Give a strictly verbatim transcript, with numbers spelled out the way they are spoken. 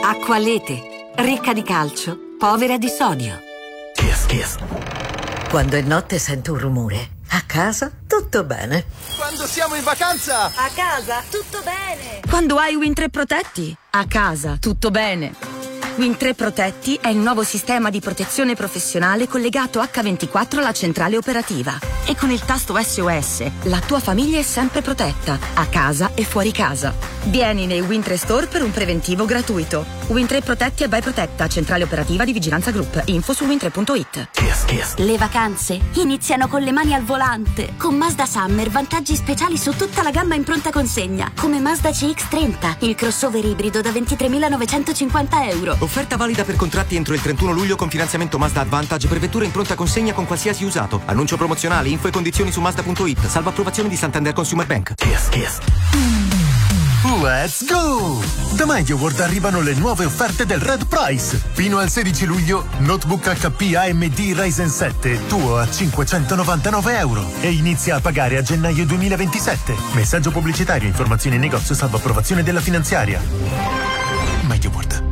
Acqualete, ricca di calcio, povera di sodio. Kiss, kiss. Quando è notte sento un rumore. A casa tutto bene. Quando siamo in vacanza! A casa tutto bene. Quando hai Win tre Protetti? A casa tutto bene. Win tre Protetti è il nuovo sistema di protezione professionale collegato acca ventiquattro alla centrale operativa. E con il tasto S O S la tua famiglia è sempre protetta, a casa e fuori casa. Vieni nei Win tre Store per un preventivo gratuito. Win tre Protetti e by Protetta, centrale operativa di Vigilanza Group. Info su win tre punto it. Kiss, kiss. Le vacanze iniziano con le mani al volante. Con Mazda Summer vantaggi speciali su tutta la gamma in pronta consegna. Come Mazda C X trenta, il crossover ibrido da ventitremilanovecentocinquanta euro. Offerta valida per contratti entro il trentuno luglio con finanziamento Mazda Advantage per vetture in pronta consegna con qualsiasi usato. Annuncio promozionale, info e condizioni su Mazda punto it. Salvo approvazione di Santander Consumer Bank. Kiss, kiss. Let's go! Da MediaWorld arrivano le nuove offerte del Red Price. Fino al sedici luglio, notebook acca pi A M D Ryzen sette tuo a cinquecentonovantanove euro e inizia a pagare a gennaio duemilaventisette. Messaggio pubblicitario, informazioni in negozio, salvo approvazione della finanziaria. MediaWorld.